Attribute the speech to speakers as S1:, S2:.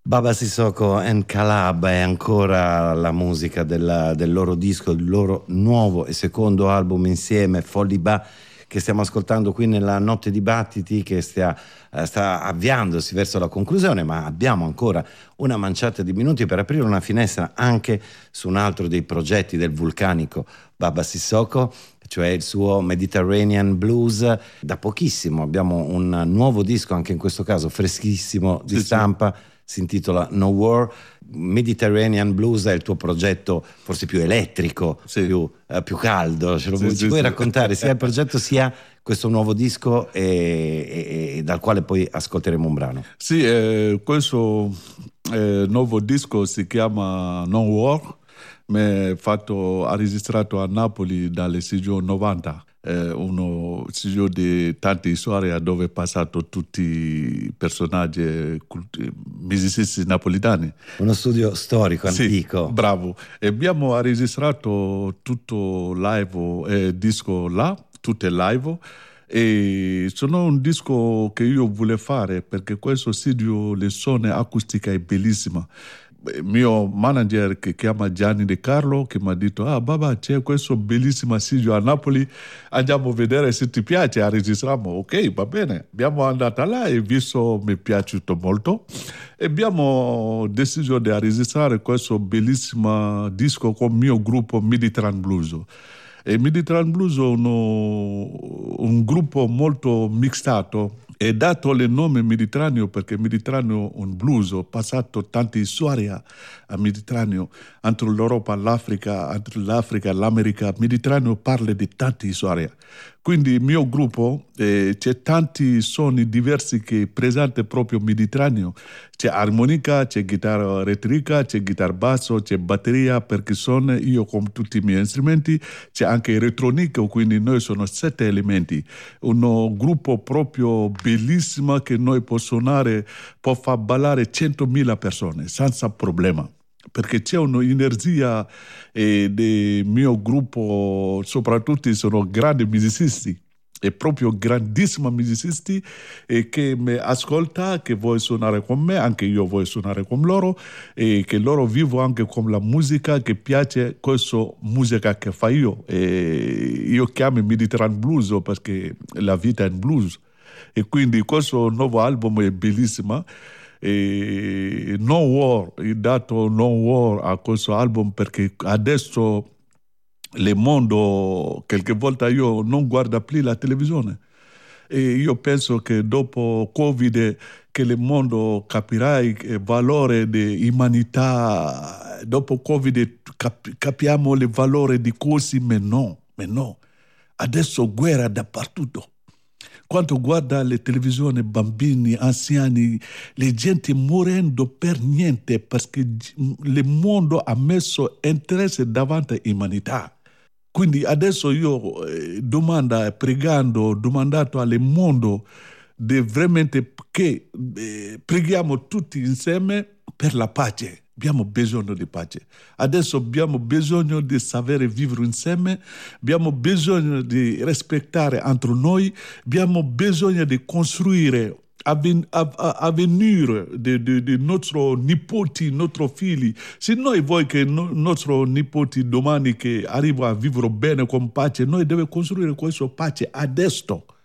S1: Baba Sissoko and Calab è ancora la musica del loro disco, il loro nuovo e secondo album insieme, Folliba, che stiamo ascoltando qui nella Notte Dibattiti, che sta avviandosi verso la conclusione, ma abbiamo ancora una manciata di minuti per aprire una finestra anche su un altro dei progetti del vulcanico Baba Sissoko, cioè il suo Mediterranean Blues. Da pochissimo abbiamo un nuovo disco, anche in questo caso freschissimo di stampa. Sì. Si intitola No War. Mediterranean Blues è il tuo progetto forse più elettrico, più caldo. Ci puoi raccontare sia il progetto sia questo nuovo disco e dal quale poi ascolteremo un brano?
S2: Sì, questo nuovo disco si chiama No War, ha registrato a Napoli dalle studio 90. Uno studio di tante storie dove è passato tutti i personaggi musicisti napolitani.
S1: Uno studio storico, antico.
S2: Sì, bravo. E abbiamo registrato tutto live, disco là, tutto live. E sono un disco che io volevo fare perché questo studio, le suoni acustica è bellissima. Il mio manager che chiama Gianni De Carlo che mi ha detto Baba, c'è questo bellissimo studio a Napoli, andiamo a vedere se ti piace, registriamo. Ok, va bene, abbiamo andato là e visto, mi è piaciuto molto e abbiamo deciso di registrare questo bellissimo disco con il mio gruppo Mediterranean Blues. E Mediterranean Blues è un gruppo molto mixtato. È dato il nome Mediterraneo perché Mediterraneo è un blues, ho passato tante storie a Mediterraneo, entre l'Europa, l'Africa, entre l'Africa e l'America. Mediterraneo parla di tante storie. Quindi il mio gruppo c'è tanti suoni diversi che presentano proprio Mediterraneo. C'è armonica, c'è chitarra elettrica, c'è chitarra basso, c'è batteria, percussione, io con tutti i miei strumenti, c'è anche elettronica, quindi noi sono 7 elementi. Un gruppo proprio bellissimo che noi può suonare, può far ballare 100.000 persone senza problema. Perché c'è un'energia del mio gruppo, soprattutto sono grandi musicisti, e proprio grandissimi musicisti che mi ascolta, che vuoi suonare con me, anche io voglio suonare con loro e che loro vivono anche con la musica che piace, questa musica che fa io. E io chiamo Mediterranean Blues perché la vita è in blues e quindi questo nuovo album è bellissimo. E No War, ho dato No War a questo album perché adesso il mondo, qualche volta io non guardo più la televisione e io penso che dopo Covid che il mondo capirà il valore dell'umanità, dopo Covid capiamo il valore di cose, ma no, adesso guerra dappertutto. Quando guarda le televisioni, bambini, anziani, le gente morendo per niente perché il mondo ha messo interesse davanti all'umanità. Quindi adesso io domandato al mondo di veramente che preghiamo tutti insieme per la pace. Abbiamo bisogno di pace. Adesso abbiamo bisogno di sapere vivere insieme, abbiamo bisogno di rispettare entre noi, abbiamo bisogno di costruire avvenire di nostri nipoti, nostri figli. Se noi vuoi che nostri nipoti domani che arrivano a vivere bene con pace, noi dobbiamo costruire questa pace adesso.